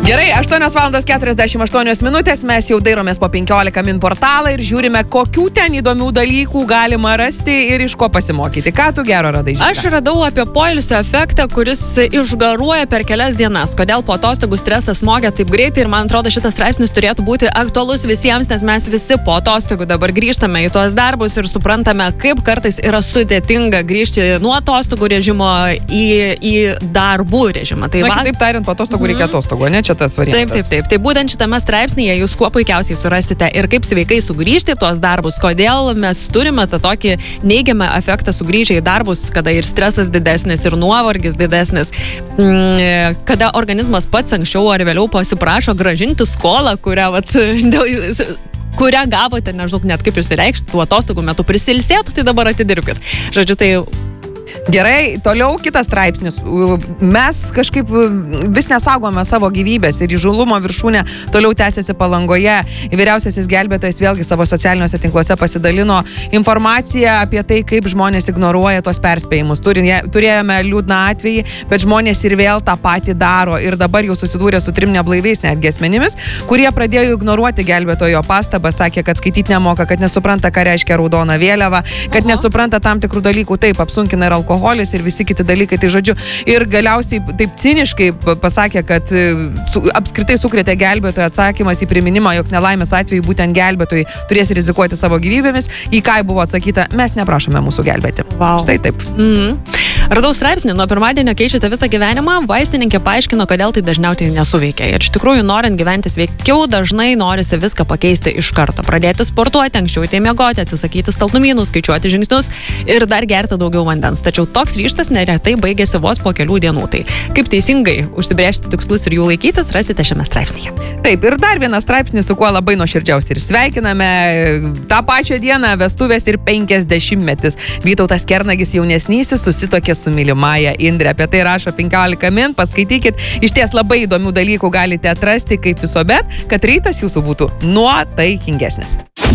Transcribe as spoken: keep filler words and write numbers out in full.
Gerai, aštuonios valandos keturiasdešimt aštuonios minutės, mes jau dairomės po penkiolika min portalą ir žiūrime, kokių ten įdomių dalykų galima rasti ir iš ko pasimokyti. Ką tu gero radai, Žydre? Aš radau apie poilsio efektą, kuris išgaruoja per kelias dienas. Kodėl po atostogų stresas smogia taip greitai ir man atrodo šitas straipsnis turėtų būti aktualus visiems, nes mes visi po atostogų dabar grįžtame į tuos darbus ir suprantame, kaip kartais yra sudėtinga grįžti nuo atostogų režimo į, į darbų režimą. Tai Na, va... kitaip tariant, po atostogų reikia atostogų, ne čia tas variantas. Taip, taip, taip. Tai būtent šitame straipsnėje jūs kuo puikiausiai surasite ir kaip sveikai sugrįžti į tuos darbus, kodėl mes turime tą tokį neigiamą efektą sugrįžę į darbus, kada ir stresas didesnis, ir nuovargis didesnis, kada organizmas pats anksčiau ar vėliau pasiprašo grąžinti skolą, kurią, vat, dėl, kurią gavote, nežinau net kaip jūs reikšti, tų atostogų metu prisilsėtų, tai dabar atidirbkit. Žodžiu, tai... Gerai, toliau kitas straipsnis. Mes kažkaip vis nesaugome savo gyvybės ir įžūlumo viršūnė toliau tęsiasi Palangoje. Vyriausiasis gelbėtojas vėlgi savo socialiniuose tinkluose pasidalino informaciją apie tai, kaip žmonės ignoruoja tos perspėjimus. Turėjome liūdną atvejį, bet žmonės ir vėl tą patį daro. Ir dabar jau susidūrė su trim neblaiviais netgi asmenimis, kurie pradėjo ignoruoti gelbėtojo pastabą, sakė, kad skaityti nemoka, kad nesupranta, ką reiškia raudona vėliava, kad Aha. nesupranta tam tikrų dalykų, taip apsunkina ir alkoholis ir visi kiti dalykai, tai žodžiu, ir galiausiai taip ciniškai pasakė, kad su, apskritai sukrėtė gelbėtojo atsakymas į priminimą, jog nelaimės atveju būtent gelbėtojai turės rizikuoti savo gyvybėmis, į ką buvo atsakyta, mes neprašome mūsų gelbėti. Wow. Štai taip. Mhm. Radau straipsnį, nuo pirmadienio keičiate visą gyvenimą, vaistininkė paaiškino, kodėl tai dažniausiai nesuveikia. Ir iš tikrųjų, norint gyventi sveikiau, dažnai norisi viską pakeisti iš karto. Pradėti sportuoti, anksčiau įtai miegoti, atsisakyti saldumynų, skaičiuoti žingsnius ir dar gerti daugiau vandens. Tačiau toks ryžtas neretai baigėsi vos po kelių dienų. Tai kaip teisingai užsibrėžti tikslus ir jų laikytis, rasite šiame straipsnyje. Taip, ir dar vienas straipsnis, su kuo labai nuoširdžiausiai ir sveikiname. Ta pačią dieną vestuvės ir penkiasdešimtmetis. Vytautas Kernagis jaunesnysis susituokė su mylimąja Indre. Apie tai rašo penkiolika min, paskaitykit. Iš ties labai įdomių dalykų galite atrasti, kaip visuomet, kad rytas jūsų būtų nuotaikingesnis.